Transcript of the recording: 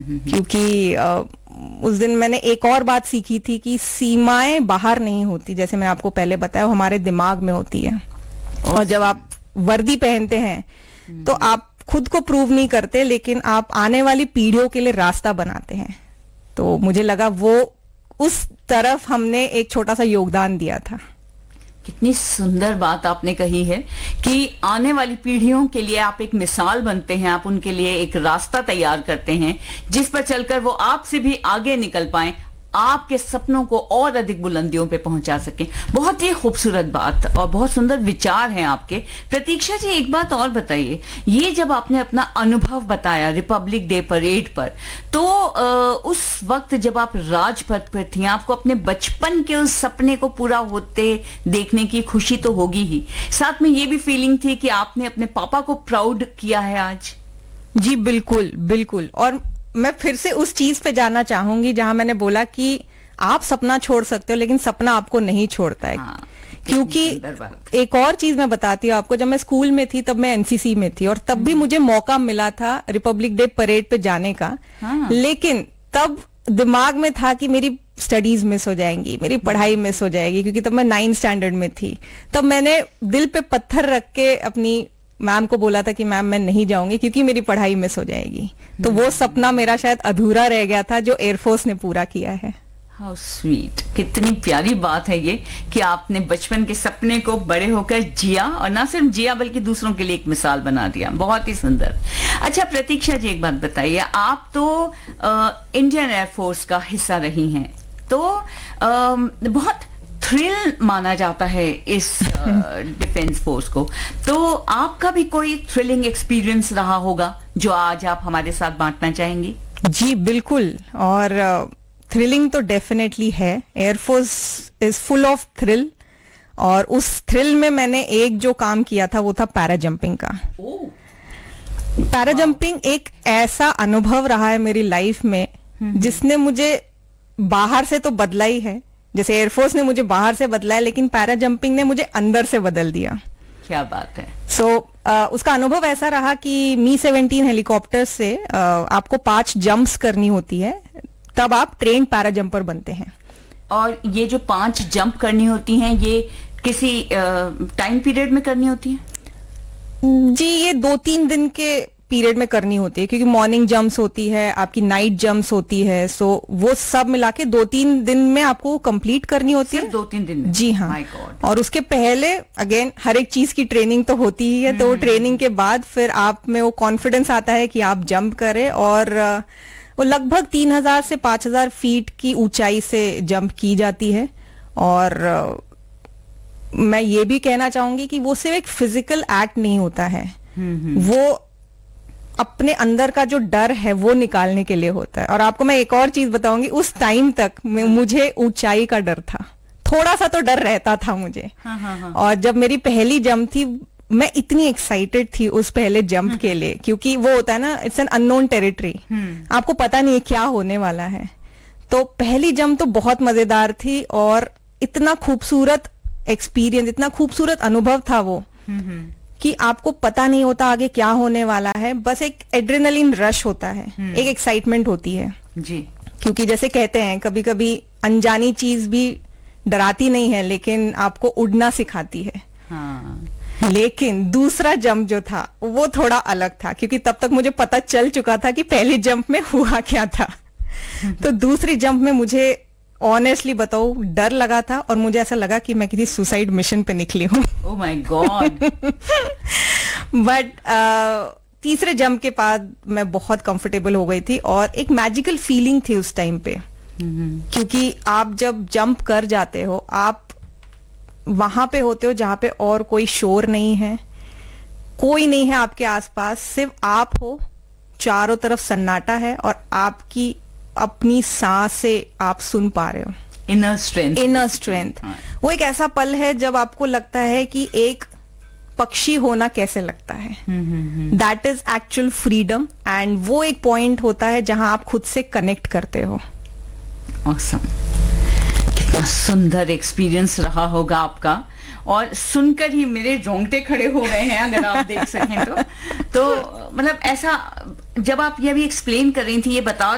क्योंकि उस दिन मैंने एक और बात सीखी थी कि सीमाएं बाहर नहीं होती, जैसे मैंने आपको पहले बताया, वो हमारे दिमाग में होती है। और जब आप वर्दी पहनते हैं तो आप खुद को प्रूव नहीं करते, लेकिन आप आने वाली पीढ़ियों के लिए रास्ता बनाते हैं। तो मुझे लगा वो उस तरफ हमने एक छोटा सा योगदान दिया था। कितनी सुंदर बात आपने कही है कि आने वाली पीढ़ियों के लिए आप एक मिसाल बनते हैं, आप उनके लिए एक रास्ता तैयार करते हैं जिस पर चलकर वो आपसे भी आगे निकल पाएं, आपके सपनों को और अधिक बुलंदियों पे पहुंचा सकें। बहुत ही खूबसूरत बात और बहुत सुंदर विचार हैं आपके। प्रतीक्षा जी, एक बात और बताइए, ये जब आपने अपना अनुभव बताया रिपब्लिक डे परेड पर, तो उस वक्त जब आप राजपथ पर थी, आपको अपने बचपन के उस सपने को पूरा होते देखने की खुशी तो होगी ही, साथ में ये भी फीलिंग थी कि आपने अपने पापा को प्राउड किया है आज? जी बिल्कुल बिल्कुल। और मैं फिर से उस चीज पे जाना चाहूंगी जहां मैंने बोला कि आप सपना छोड़ सकते हो लेकिन सपना आपको नहीं छोड़ता है। हाँ, क्योंकि एक और चीज मैं बताती हूँ आपको, जब मैं स्कूल में थी तब मैं एनसीसी में थी और तब भी मुझे मौका मिला था रिपब्लिक डे परेड पे जाने का। हाँ। लेकिन तब दिमाग में था कि मेरी स्टडीज मिस हो जाएंगी, मेरी पढ़ाई मिस हो जाएगी, क्योंकि तब मैं 9th स्टैंडर्ड में थी। तब मैंने दिल पे पत्थर रख के अपनी मैम को बोला था कि मैम मैं नहीं जाऊंगी क्योंकि मेरी पढ़ाई मिस हो जाएगी। तो वो सपना मेरा शायद अधूरा रह गया था जो एयरफोर्स ने पूरा किया है। हाउ स्वीट, कितनी प्यारी बात है ये कि आपने बचपन के सपने को बड़े होकर जिया, और ना सिर्फ जिया बल्कि दूसरों के लिए एक मिसाल बना दिया। बहुत ही सुंदर। अच्छा प्रतीक्षा जी, एक बात बताइए, आप तो इंडियन एयरफोर्स का हिस्सा रही हैं, तो बहुत थ्रिल माना जाता है इस डिफेंस फोर्स को, तो आपका भी कोई थ्रिलिंग एक्सपीरियंस रहा होगा जो आज आप हमारे साथ बांटना चाहेंगी? जी बिल्कुल। और थ्रिलिंग तो डेफिनेटली है। Air force is full of thrill, और उस थ्रिल में मैंने एक जो काम किया था वो था पैरा जंपिंग का। पैरा जंपिंग एक ऐसा अनुभव रहा है मेरी लाइफ में जिसने मुझे बाहर से तो बदला ही है, जैसे एयरफोर्स ने मुझे बाहर से बदला है, लेकिन पैरा जंपिंग ने मुझे अंदर से बदल दिया। क्या बात है। उसका अनुभव ऐसा रहा कि मी-17 हेलीकॉप्टर से आपको 5 जंप्स करनी होती है, तब आप ट्रेन पैरा जंपर बनते हैं। और ये जो 5 जंप करनी होती हैं, ये किसी टाइम पीरियड में करनी होती है? जी, ये 2-3 दिन के पीरियड में करनी होती है, क्योंकि मॉर्निंग जंप्स होती है, आपकी नाइट जंप्स होती है। सो वो सब मिला के 2-3 दिन में आपको कंप्लीट करनी होती है। 2-3 दिन में? जी हाँ। My God. और उसके पहले अगेन हर एक चीज की ट्रेनिंग तो होती ही है। तो ट्रेनिंग के बाद फिर आप में वो कॉन्फिडेंस आता है कि आप जंप करें, और वो लगभग 3000 से 5000 फीट की ऊंचाई से जंप की जाती है। और मैं ये भी कहना चाहूंगी कि वो सिर्फ एक फिजिकल एक्ट नहीं होता है, वो अपने अंदर का जो डर है वो निकालने के लिए होता है। और आपको मैं एक और चीज बताऊंगी, उस टाइम तक मुझे ऊंचाई का डर था, थोड़ा सा तो डर रहता था मुझे। हाँ। और जब मेरी पहली जंप थी, मैं इतनी एक्साइटेड थी उस पहले जंप के लिए, क्योंकि वो होता है ना, इट्स एन अननोन टेरिटरी, आपको पता नहीं है क्या होने वाला है। तो पहली जंप तो बहुत मजेदार थी, और इतना खूबसूरत एक्सपीरियंस, इतना खूबसूरत अनुभव था वो कि आपको पता नहीं होता आगे क्या होने वाला है। बस एक एड्रेनलिन रश होता है, एक एक्साइटमेंट होती है जी। क्योंकि जैसे कहते हैं, कभी कभी अनजानी चीज भी डराती नहीं है लेकिन आपको उड़ना सिखाती है। हाँ। लेकिन दूसरा जंप जो था वो थोड़ा अलग था, क्योंकि तब तक मुझे पता चल चुका था कि पहली जंप में हुआ क्या था। तो दूसरी जंप में मुझे ऑनेस्टली बताऊं, डर लगा था, और मुझे ऐसा लगा कि मैं किसी सुसाइड मिशन पे निकली हूँ। Oh my God. बट तीसरे जंप के बाद मैं बहुत कंफर्टेबल हो गई थी, और एक मैजिकल फीलिंग थी उस टाइम पे, क्योंकि आप जब जंप कर जाते हो, आप वहां पे होते हो जहां पे और कोई शोर नहीं है, कोई नहीं है आपके आसपास, सिर्फ आप हो, चारों तरफ सन्नाटा है, और आपकी अपनी सांस से आप सुन पा रहे हो। Inner strength. Inner strength. वो एक ऐसा पल है जब आपको लगता है कि एक पक्षी होना कैसे लगता है। That is actual freedom, and वो एक पॉइंट होता है जहां आप खुद से कनेक्ट करते हो। ऑसम। कितना सुंदर एक्सपीरियंस रहा होगा आपका, और सुनकर ही मेरे रोंगटे खड़े हो गए हैं, अगर आप देख सकें तो मतलब ऐसा, जब आप ये भी एक्सप्लेन कर रही थी, ये बता